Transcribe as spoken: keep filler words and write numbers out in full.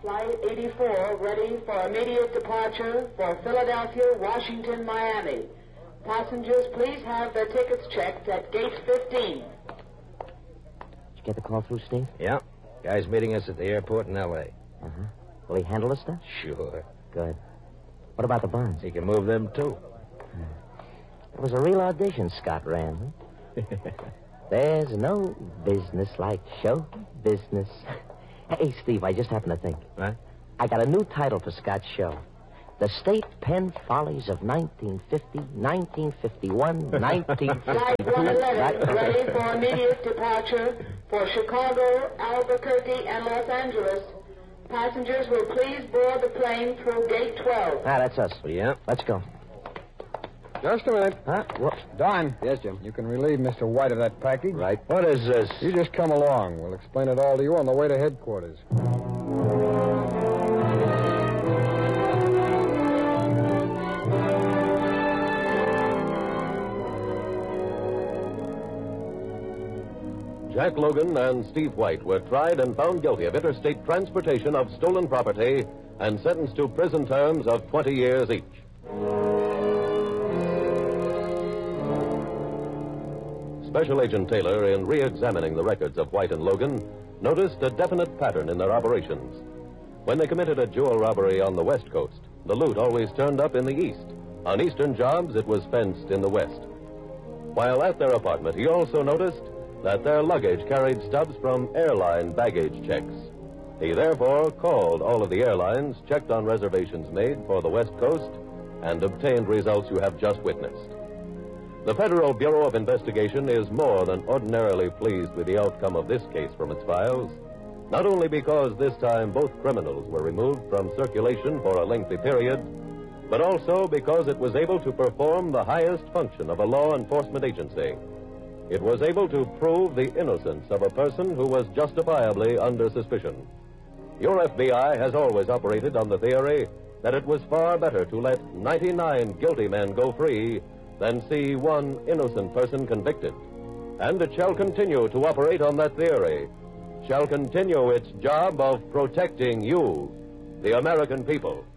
Flight eighty-four ready for immediate departure for Philadelphia, Washington, Miami. Passengers, please have their tickets checked at gate fifteen. Did you get the call through, Steve? Yeah. Guy's meeting us at the airport in L A Uh-huh. Will he handle us then? Sure. Good. What about the bonds? He can move them, too. It was a real audition Scott ran. Huh? There's no business like show business. Hey, Steve, I just happened to think. What? I got a new title for Scott's show. The State Pen Follies of nineteen fifty, nineteen fifty-one, nineteen fifty. Flight one eleven, ready for immediate departure for Chicago, Albuquerque, and Los Angeles. Passengers will please board the plane through gate twelve. Ah, that's us. Yeah. Let's go. Just a minute. Huh? What? Don. Yes, Jim. You can relieve Mister White of that package. Right. What is this? You just come along. We'll explain it all to you on the way to headquarters. Jack Logan and Steve White were tried and found guilty of interstate transportation of stolen property and sentenced to prison terms of twenty years each. Special Agent Taylor, in re-examining the records of White and Logan, noticed a definite pattern in their operations. When they committed a jewel robbery on the West Coast, the loot always turned up in the East. On Eastern jobs, it was fenced in the West. While at their apartment, he also noticed that their luggage carried stubs from airline baggage checks. He therefore called all of the airlines, checked on reservations made for the West Coast, and obtained results you have just witnessed. The Federal Bureau of Investigation is more than ordinarily pleased with the outcome of this case from its files, not only because this time both criminals were removed from circulation for a lengthy period, but also because it was able to perform the highest function of a law enforcement agency. It was able to prove the innocence of a person who was justifiably under suspicion. Your F B I has always operated on the theory that it was far better to let ninety-nine guilty men go free than see one innocent person convicted. And it shall continue to operate on that theory, shall continue its job of protecting you, the American people.